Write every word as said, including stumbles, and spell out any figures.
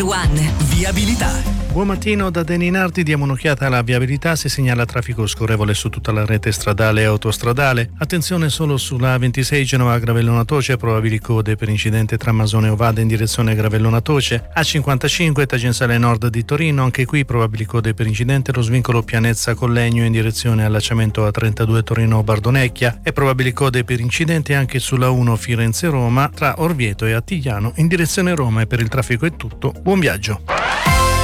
One. Viabilità. Buon mattino da Deni Nardi, diamo un'occhiata alla viabilità. Si segnala traffico scorrevole su tutta la rete stradale e autostradale. Attenzione solo sulla ventisei Genova Gravellona Toce, probabili code per incidente tra Masone e Ovada in direzione Gravellona Toce. A cinquantacinque Tangensale Nord di Torino, anche qui probabili code per incidente, lo svincolo Pianezza Collegno in direzione allacciamento A trentadue Torino Bardonecchia e probabili code per incidente anche sulla uno Firenze Roma tra Orvieto e Attigliano in direzione Roma. E per il traffico è tutto, buon viaggio.